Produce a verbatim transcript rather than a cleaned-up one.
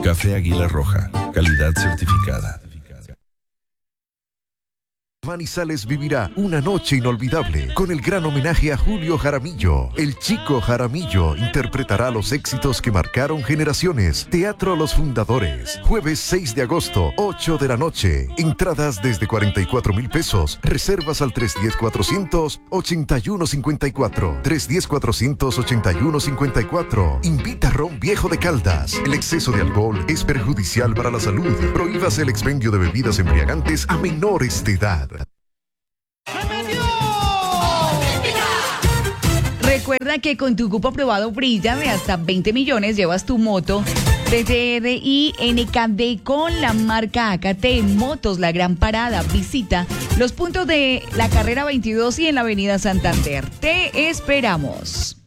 Café Águila Roja, calidad certificada. Manizales vivirá una noche inolvidable con el gran homenaje a Julio Jaramillo. El Chico Jaramillo interpretará los éxitos que marcaron generaciones. Teatro Los Fundadores, jueves seis de agosto, ocho de la noche. Entradas desde cuarenta y cuatro mil pesos. Reservas al tres uno cero, cuatrocientos ochenta y uno cincuenta y cuatro. tres uno cero, cuatrocientos ochenta y uno cincuenta y cuatro. Invita Ron Viejo de Caldas. El exceso de alcohol es perjudicial para la salud. Prohíbase el expendio de bebidas embriagantes a menores de edad. Recuerda que con tu cupo aprobado Brilla de hasta veinte millones llevas tu moto T T R I N K D con la marca A K T Motos La Gran Parada. Visita los puntos de la carrera veintidós y en la avenida Santander. Te esperamos.